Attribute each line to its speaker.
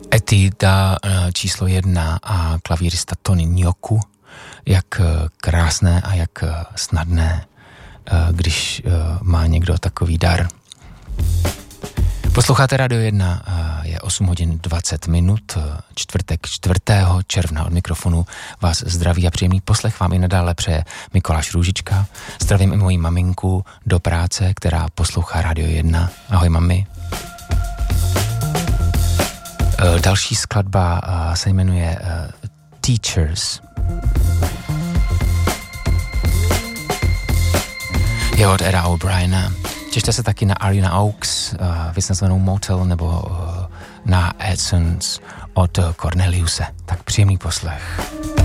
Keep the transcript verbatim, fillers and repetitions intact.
Speaker 1: Etída číslo jedna a klavírista Tony Njoku. Jak krásné a jak snadné, když má někdo takový dar. Posloucháte Radio jedna, je osm hodin dvacet minut, čtvrtek čtvrtého června. Od mikrofonu vás zdraví a příjemný poslech vám i nadále přeje Mikoláš Růžička. Zdravím i moji maminku do práce, která poslouchá Radio jedna. Ahoj mami. Další skladba se jmenuje Teachers. Je od Eda O'Briena. Těšte se taky na Arena Oaks, vysnazenou Motel, nebo na Essence od Corneliuse. Tak příjemný poslech.